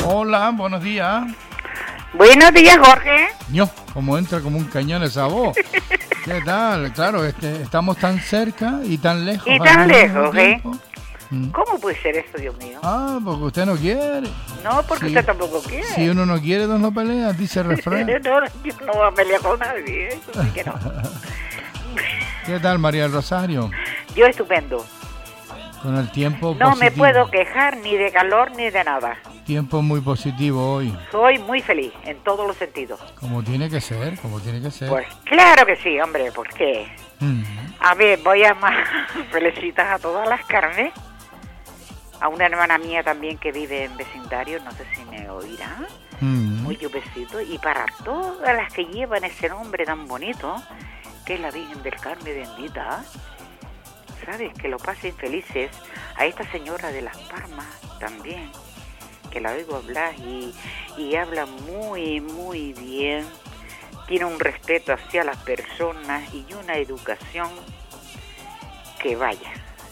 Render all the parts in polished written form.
Hola, buenos días. Buenos días, Jorge. Como entra como un cañón esa voz. ¿Qué tal? Claro, estamos tan cerca y tan lejos. Y tan lejos, ¿eh? ¿Cómo puede ser eso, Dios mío? Porque usted no quiere. No, porque usted tampoco quiere. Si uno no quiere, dos no pelea, dice el refrán. No, yo no voy a pelear con nadie, eso sí que no. ¿Qué tal, María del Rosario? Yo estupendo. Con el tiempo no positivo. Me puedo quejar ni de calor ni de nada. Tiempo muy positivo hoy. Soy muy feliz en todos los sentidos. Como tiene que ser. Pues claro que sí, hombre, ¿por qué? A ver, voy a felicitar a todas las carnes. A una hermana mía también que vive en vecindario, no sé si me oirá. Muchos besitos. Y para todas las que llevan ese nombre tan bonito, que es la Virgen del Carmen bendita, ¿sabes? Que lo pasen felices. A esta señora de Las Palmas también, que la oigo hablar y habla muy, muy bien. Tiene un respeto hacia las personas y una educación que vaya.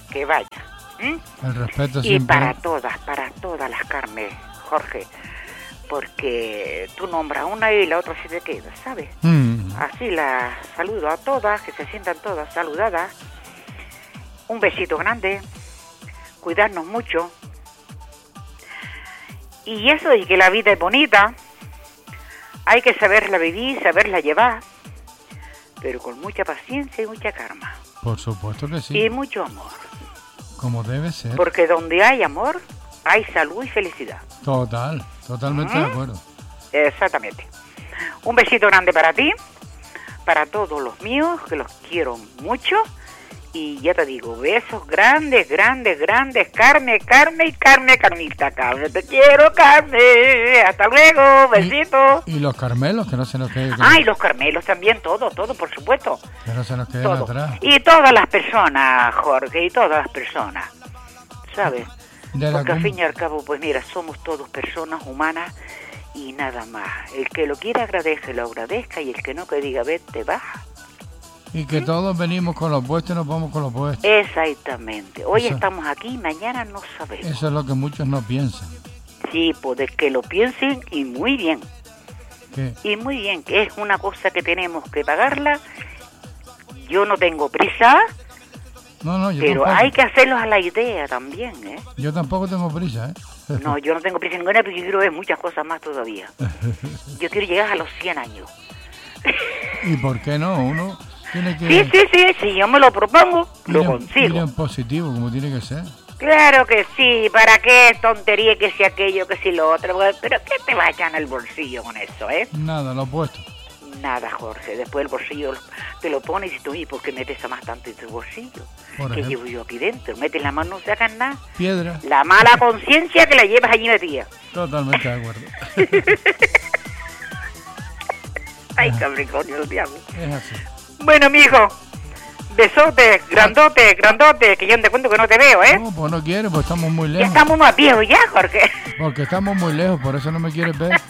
El respeto y siempre. para todas las carnes, Jorge, porque tú nombras una y la otra se te queda, ¿sabes? Así las saludo a todas, que se sientan todas saludadas. Un besito grande, cuidarnos mucho. Y eso, y que la vida es bonita, hay que saberla vivir, saberla llevar, pero con mucha paciencia y mucha calma. Por supuesto que sí. Y mucho amor. Como debe ser. Porque donde hay amor, hay salud y felicidad. Totalmente de acuerdo. Exactamente. Un besito grande para ti, para todos los míos, que los quiero mucho. Y ya te digo, besos grandes, Carmen, Carmita, Carmen, te quiero, Carmen, hasta luego, besitos. Y los Carmelos, que no se nos queden. Y los Carmelos también, todo, por supuesto. Que no se nos queden todo. Atrás. Y todas las personas, Jorge, y todas las personas, ¿sabes? Porque al fin y al cabo, pues mira, somos todos personas humanas y nada más. El que lo quiera agradece, lo agradezca, y el que no, que diga, vete, baja. Y que todos venimos con los puestos y nos vamos con los puestos. Exactamente. Hoy estamos aquí, mañana no sabemos. Eso es lo que muchos no piensan. Sí, pues que lo piensen y muy bien. ¿Qué? Y muy bien, que es una cosa que tenemos que pagarla. Yo no tengo prisa. No, yo pero tampoco. hay que hacerlos a la idea también, ¿eh? Yo tampoco tengo prisa, ¿eh? No, yo no tengo prisa ninguna, porque yo quiero ver muchas cosas más todavía. Yo quiero llegar a los 100 años. ¿Y por qué no? Uno tiene que... Sí, si yo me lo propongo, lo consigo. Ir en positivo, como tiene que ser. Claro que sí, ¿para qué tontería que si aquello, que si lo otro? Pero ¿qué te va a echar en el bolsillo con eso, eh? Nada, lo opuesto. Nada, Jorge, después el bolsillo te lo pones y tú, ¿y por qué metes más tanto en tu bolsillo? ¿Qué llevo yo aquí dentro? Metes la mano, no sacas nada. Piedra. La mala conciencia que la llevas allí metida. Totalmente de acuerdo. Ay, Capricornio, el diablo. Es así. Bueno, mijo, besote, grandote, que yo te cuento que no te veo, ¿eh? No, pues no quiero, pues estamos muy lejos. Ya estamos más viejos ya, Jorge. Porque estamos muy lejos, por eso no me quieres ver.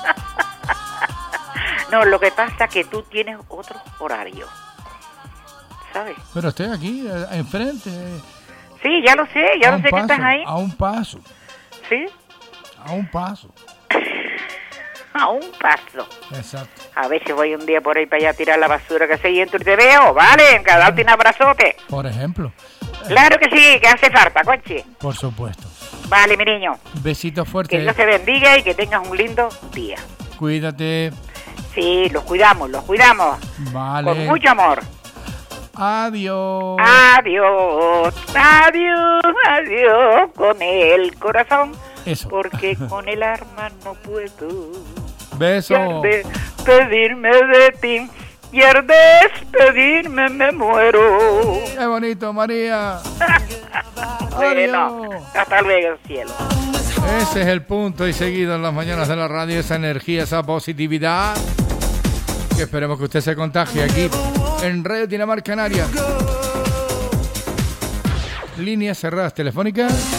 No, lo que pasa es que tú tienes otro horario, ¿sabes? Pero estoy aquí, enfrente. Sí, ya lo sé que estás ahí. A un paso. ¿Sí? A un paso. A un paso. Exacto. A ver si voy un día por ahí para allá a tirar la basura que se y entro y te veo, ¿vale? A darte un abrazote. Por ejemplo. Claro que sí, que hace falta, conche. Por supuesto. Vale, mi niño. Besito fuerte. Que Dios te bendiga y que tengas un lindo día. Cuídate. Sí, los cuidamos. Vale. Con mucho amor. Adiós. Adiós con el corazón. Eso. Porque con el arma no puedo. Beso. Despedirme de ti. Y al despedirme me muero. Qué bonito, María. Bueno, hasta luego, cielo. Ese es el punto y seguido en las mañanas de la radio, esa energía, esa positividad. Que esperemos que usted se contagie aquí en Radio Dinamarca Canaria. Líneas cerradas telefónicas